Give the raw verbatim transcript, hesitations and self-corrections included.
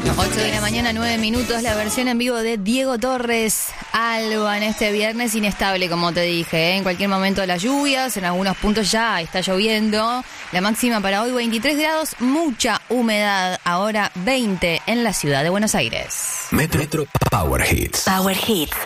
ocho de la mañana, nueve minutos, la versión en vivo de Diego Torres, Alba, en este viernes inestable, como te dije, ¿eh? En cualquier momento las lluvias, en algunos puntos ya está lloviendo. La máxima para hoy veintitrés grados, mucha humedad, ahora veinte en la ciudad de Buenos Aires. Metro Power Hits. Power Hits.